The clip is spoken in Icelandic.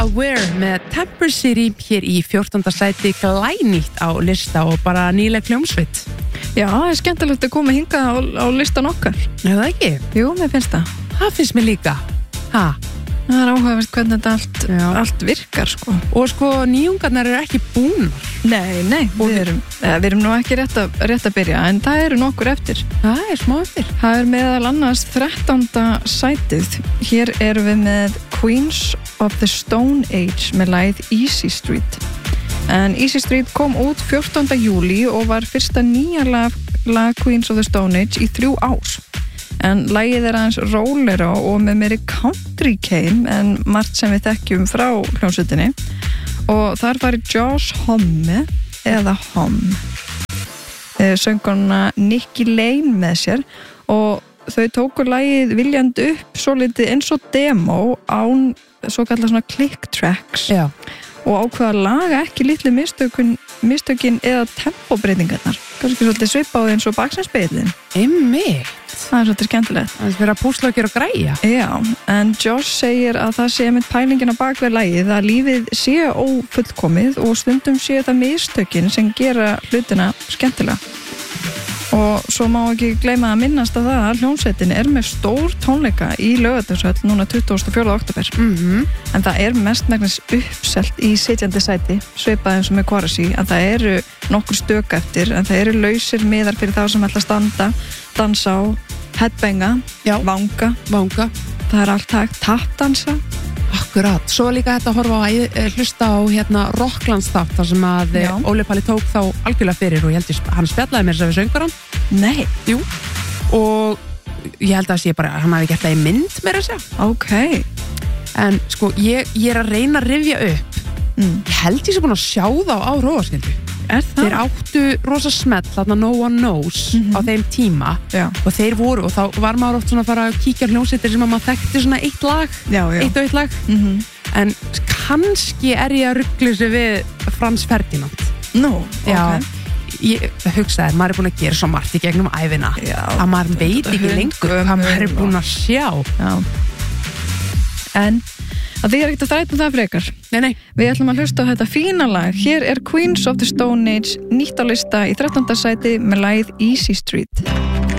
Aware með Temper City hér í 14. sæti, glænýtt á lista og bara nýleg hljómsveit. Já, það er skemmtilegt að koma hingað á listan okkar. Er það ekki? Jú, mér finnst það. Það finnst mér líka. Ha? Það er áhugavert hvernig þetta allt virkar, sko. Og sko, nýjungarnar eru ekki búnar. Nei, við erum nú ekki rétt að byrja, en það eru nokkur eftir. Það er smá eftir. Það er meðal annars 13. sætið. Hér erum við með Queens of the Stone Age með lagið Easy Street. En Easy Street kom út 14. júlí og var fyrsta nýja lag Queens of the Stone Age í 3 ár. En lagið er aðeins rólera og með meiri country keim en margt sem við þekkjum frá hljómsveitinni. Og þar var Josh Homme eða Homme sönguna Nikki Lane með sér og þau tóku lagið viljandi upp svo litið eins og demo án svo kallar svona click tracks. Já. Og ákveða að laga ekki litlu mistökin eða tempóbreytingarnar. Kannski svolítið svipaði eins og baksænspeilin. Einmitt. Það er svolítið skemmtilegt. Það er fyrir að púsla og gera græja. Já, en Josh segir að það sé með pælingin á bakvið lagið að lífið sé ófullkomið og stundum sé það mistökin sem gera hlutina skemmtilega. Og svo má ekki gleyma að minnast að það að hljómsveitin er með stór tónleika í Laugardalshöll núna 24. október. En það er mestmegnis uppselt í sitjandi sæti, svipað eins og með Quarasi, að það eru nokkur stök eftir, en það eru lausir miðar fyrir þá sem ætla að standa, dansa á, headbanga, vanga. Það er allt hægt, tapdansa. Akkurat, svo líka þetta að horfa á hlusta á Rocklandsþátt þar sem að Óli Palli tók þá algjörlega fyrir og ég held hann spjallaði mér þess að við söngur hann. Nei. Jú, og ég held að það sé bara hann hafi gert það í mynd mér að segja. Ok. En sko, ég er að reyna að rifja upp. Ég held ég sé búin að sjá þá á Rófaskildu. Er það? Þeir áttu rosa smell, þarna No One Knows á þeim tíma. Já. Og þeir voru, og þá var maður oft svona að fara að kíkja hljómsveitir sem að maður þekkti svona eitt lag. Eitt og eitt lag. En kannski er ég að rugla sig við Frans Ferdinand. Nú, ok. Ég hugsaði, maður er búin að gera svo margt í gegnum ævina. Já. Að maður veit ekki lengur hvað maður er búin að sjá. Já. En að því er ekkert að þræta það frekar. Nei. Við ætlum að hlusta á þetta fína lag. Hér er Queens of the Stone Age nýtt á lista í 13. sæti með lagið Easy Street.